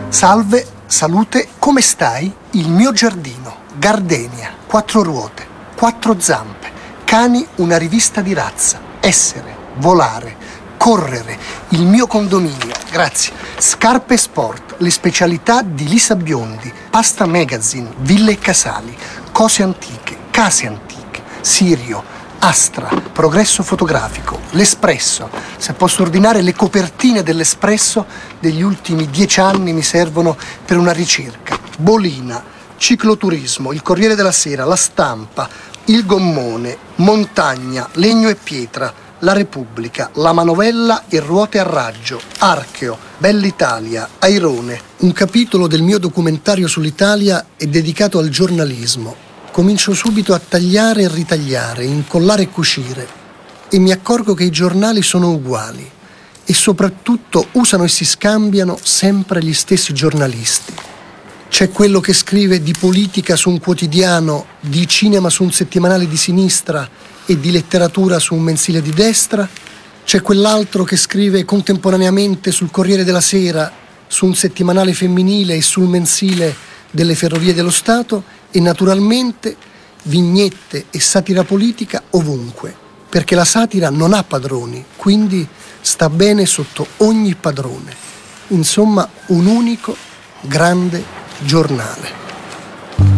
Salve, salute, come stai? Il mio giardino, gardenia, 4 ruote, 4 zampe, cani, una rivista di razza, essere, volare, correre, il mio condominio, grazie, scarpe sport, le specialità di Lisa Biondi, pasta magazine, ville e casali, cose antiche, case antiche, Sirio, Astra, Progresso fotografico, l'Espresso. Se posso ordinare le copertine dell'Espresso degli ultimi 10 anni mi servono per una ricerca. Bolina, Cicloturismo, il Corriere della Sera, La Stampa, Il Gommone, Montagna, Legno e Pietra, La Repubblica, La Manovella e Ruote a Raggio, Archeo, Bell'Italia, Airone. Un capitolo del mio documentario sull'Italia è dedicato al giornalismo. Comincio subito a tagliare e ritagliare, incollare e cucire e mi accorgo che i giornali sono uguali e soprattutto usano e si scambiano sempre gli stessi giornalisti. C'è quello che scrive di politica su un quotidiano, di cinema su un settimanale di sinistra e di letteratura su un mensile di destra. C'è quell'altro che scrive contemporaneamente sul Corriere della Sera, su un settimanale femminile e sul mensile delle Ferrovie dello Stato e naturalmente vignette e satira politica ovunque, perché la satira non ha padroni, quindi sta bene sotto ogni padrone. Insomma, un unico grande giornale.